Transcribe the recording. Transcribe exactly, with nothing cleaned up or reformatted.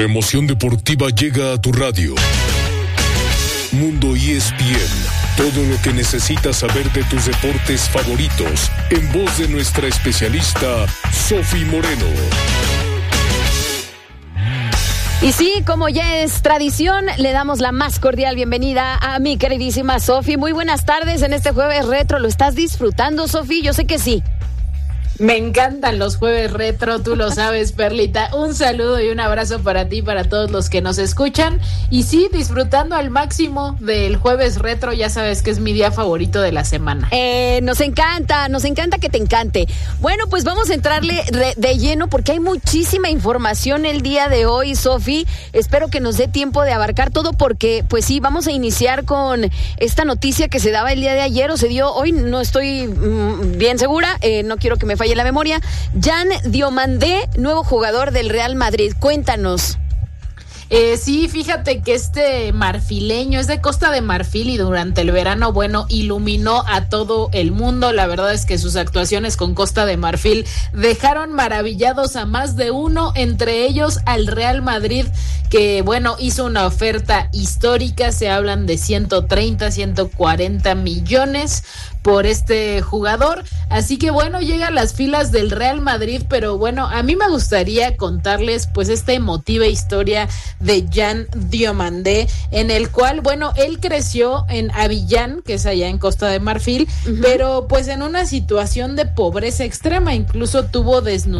emoción deportiva llega a tu radio. Mundo E S P N, todo lo que necesitas saber de tus deportes favoritos, en voz de nuestra especialista, Sofi Moreno. Y sí, como ya es tradición, le damos la más cordial bienvenida a mi queridísima Sofi. Muy buenas tardes en este jueves retro. ¿Lo estás disfrutando, Sofi? Yo sé que sí. Me encantan los jueves retro, tú lo sabes, Perlita. Un saludo y un abrazo para ti, para todos los que nos escuchan. Y sí, disfrutando al máximo del jueves retro, ya sabes que es mi día favorito de la semana. Eh, nos encanta, nos encanta que te encante. Bueno, pues vamos a entrarle de, de lleno porque hay muchísima información el día de hoy, Sofi. Espero que nos dé tiempo de abarcar todo porque, pues sí, vamos a iniciar con esta noticia que se daba el día de ayer o se dio hoy, no estoy mmm, bien segura, eh, no quiero que me falle la memoria. Jan Diomandé, nuevo jugador del Real Madrid. Cuéntanos. Eh, sí, fíjate que este marfileño es de Costa de Marfil y durante el verano, bueno, iluminó a todo el mundo. La verdad es que sus actuaciones con Costa de Marfil dejaron maravillados a más de uno, entre ellos al Real Madrid, que bueno, hizo una oferta histórica. Se hablan de ciento treinta, ciento cuarenta millones por este jugador, así que bueno, llega a las filas del Real Madrid, pero bueno, a mí me gustaría contarles pues esta emotiva historia de Jan Diomandé, en el cual, bueno, él creció en Abiyán, que es allá en Costa de Marfil, uh-huh. pero pues en una situación de pobreza extrema, incluso tuvo desnutrición